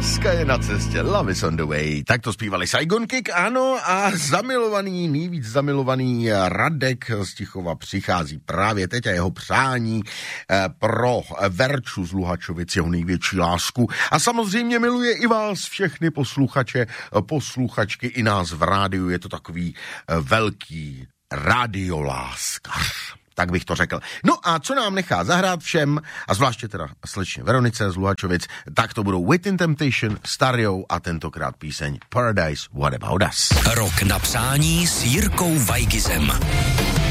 Láska je na cestě, love is on the way. Tak to zpívali Saigon Kick, ano, a nejvíc zamilovaný Radek z Tichova přichází právě teď a jeho přání pro Verču z Luhačovic, jeho největší lásku. A samozřejmě miluje i vás všechny posluchače, posluchačky, i nás v rádiu. Je to takový velký radioláskař. Tak bych to řekl. No a co nám nechá zahrát všem, a zvláště teda slečně Veronice z Luhačovic, tak to budou Within Temptation, Stereo a tentokrát píseň Paradise What About Us. Rok na přání s Jirkou Weigizem.